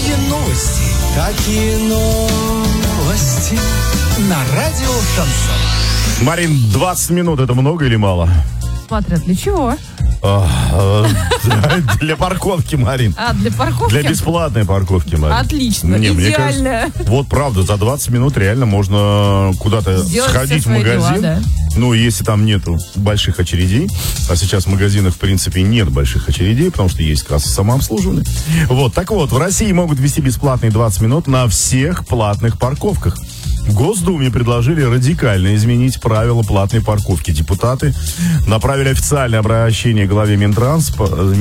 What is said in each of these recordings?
Такие новости. На радио Шансон. Марин, 20 минут это много или мало? Смотря для чего? Для парковки, Марин. Для парковки? Для бесплатной парковки, Марин. Отлично, идеально. Вот правда, за 20 минут реально можно куда-то сходить в магазин. Дела, да. Ну, если там нету больших очередей, а сейчас в магазинах, в принципе, нет больших очередей, потому что есть кассы самообслуживания. Вот, так вот, в России могут ввести бесплатные 20 минут на всех платных парковках. В Госдуме предложили радикально изменить правила платной парковки. Депутаты направили официальное обращение к главе Минтранса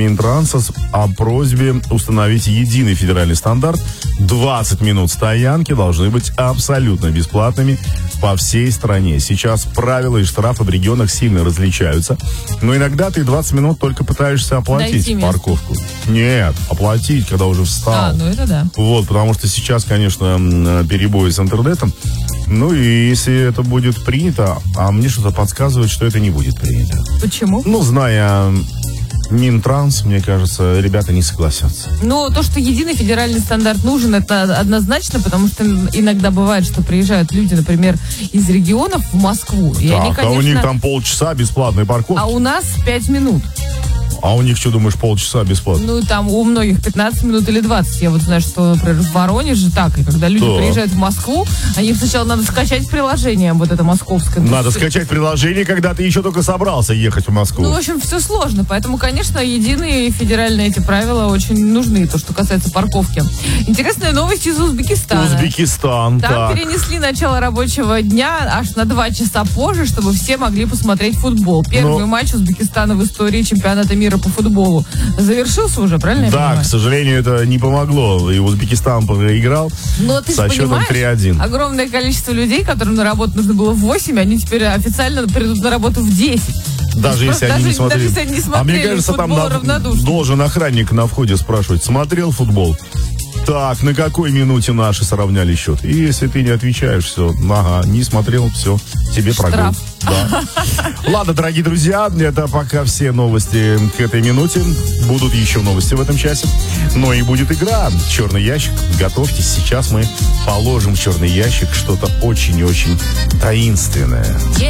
о просьбе установить единый федеральный стандарт. 20 минут стоянки должны быть абсолютно бесплатными по всей стране. Сейчас правила и штрафы в регионах сильно различаются, но иногда ты 20 минут только пытаешься оплатить парковку. Нет, оплатить, когда уже встал. Ну это да. Вот, потому что сейчас, конечно, перебои с интернетом. Ну и если это будет принято, а мне что-то подсказывает, что это не будет принято. Почему? Ну, зная Минтранс, мне кажется, ребята не согласятся. Ну, то, что единый федеральный стандарт нужен, это однозначно, потому что иногда бывает, что приезжают люди, например, из регионов в Москву. И так, они, конечно, а у них там полчаса бесплатной парковки. А у нас 5 минут. А у них, что думаешь, полчаса бесплатно? Ну, там у многих 15 минут или 20. Я вот знаю, что, например, в Воронеже так. И когда люди приезжают в Москву, им сначала надо скачать приложение, вот это московское. Надо скачать приложение, когда ты еще только собрался ехать в Москву. Ну, в общем, все сложно. Поэтому, конечно, единые федеральные эти правила очень нужны, то, что касается парковки. Интересная новость из Узбекистана. Узбекистан, Там перенесли начало рабочего дня аж на 2 часа позже, чтобы все могли посмотреть футбол. Первый матч Узбекистана в истории чемпионата мира по футболу завершился уже, правильно я понимаю? Да, к сожалению, это не помогло. И Узбекистан проиграл со счетом 3-1. Огромное количество людей, которым на работу нужно было в 8, они теперь официально придут на работу в 10. Даже если они не смотрели. А мне кажется, там должен охранник на входе спрашивать: смотрел футбол? Так, на какой минуте наши сравняли счет? И если ты не отвечаешь, все, не смотрел, все, тебе прогул. Да. Ладно, дорогие друзья, это пока все новости к этой минуте. Будут еще новости в этом часе. Но и будет игра «Черный ящик». Готовьтесь, сейчас мы положим в черный ящик что-то очень и очень таинственное.